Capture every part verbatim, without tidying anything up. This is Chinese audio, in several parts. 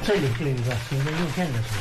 这里就有一个行车路线的图，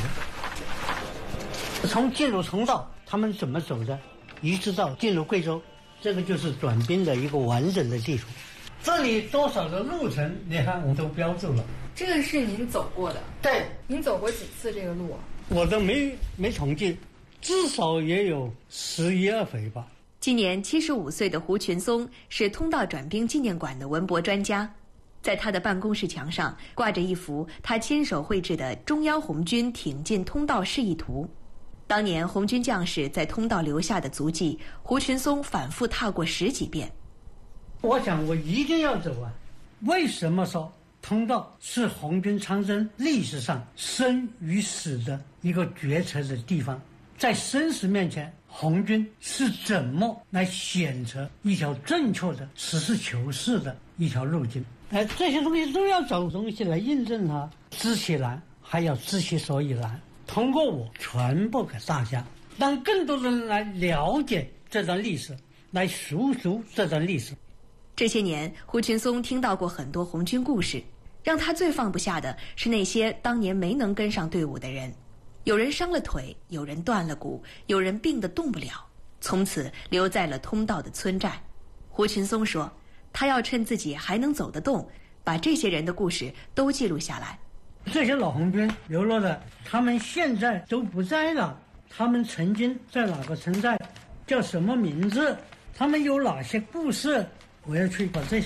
从进入通道他们怎么走的，一直到进入贵州，这个就是转兵的一个完整的地图。这里多少的路程，你看我都标注了。 这个是您走过的？ 对。 您走过几次这个路？ 我都没没统计，至少也有十一二回吧。 今年七十五岁的胡群松是通道转兵纪念馆的文博专家，在他的办公室墙上挂着一幅他亲手绘制的中央红军挺进通道示意图。当年红军将士在通道留下的足迹，胡群松反复踏过十几遍。 我想我一定要走啊！为什么说通道是红军长征历史上生与死的一个决策的地方？在生死面前，红军是怎么来选择一条正确的实事求是的一条路径？哎，这些东西都要找东西来印证它，知其然，还要知其所以然。通过我传播给大家，让更多的人来了解这段历史，来述说这段历史。 这些年，胡群松听到过很多红军故事，让他最放不下的是那些当年没能跟上队伍的人。有人伤了腿，有人断了骨，有人病得动不了，从此留在了通道的村寨。胡群松说，他要趁自己还能走得动，把这些人的故事都记录下来。 这些老红军流落的，他们现在都不在了，他们曾经在哪个村寨，叫什么名字，他们有哪些故事，我要去把这些